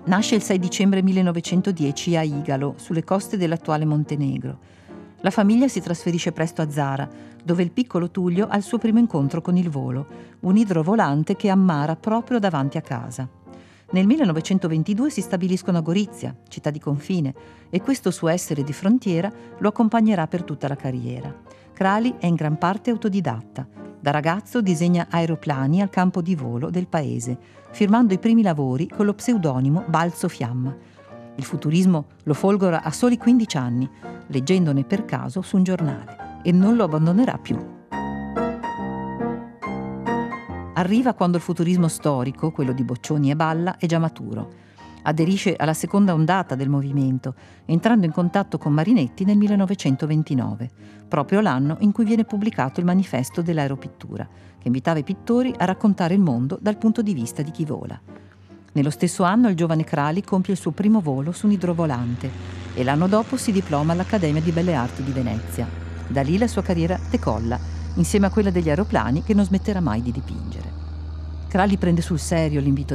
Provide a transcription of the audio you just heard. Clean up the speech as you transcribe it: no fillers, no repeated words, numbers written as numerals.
Nasce il 6 dicembre 1910 a Igalo, sulle coste dell'attuale Montenegro. La famiglia si trasferisce presto a Zara, dove il piccolo Tullio ha il suo primo incontro con il volo, un idrovolante che ammara proprio davanti a casa. Nel 1922 si stabiliscono a Gorizia, città di confine, e questo suo essere di frontiera lo accompagnerà per tutta la carriera. Crali è in gran parte autodidatta. Da ragazzo disegna aeroplani al campo di volo del paese, firmando i primi lavori con lo pseudonimo Balzo Fiamma. Il futurismo lo folgora a soli 15 anni, leggendone per caso su un giornale, e non lo abbandonerà più. Arriva quando il futurismo storico, quello di Boccioni e Balla, è già maturo. Aderisce alla seconda ondata del movimento, entrando in contatto con Marinetti nel 1929, proprio l'anno in cui viene pubblicato il manifesto dell'aeropittura, che invitava i pittori a raccontare il mondo dal punto di vista di chi vola. Nello stesso anno il giovane Crali compie il suo primo volo su un idrovolante e l'anno dopo si diploma all'Accademia di Belle Arti di Venezia. Da lì la sua carriera decolla, insieme a quella degli aeroplani che non smetterà mai di dipingere. Crali prende sul serio l'invito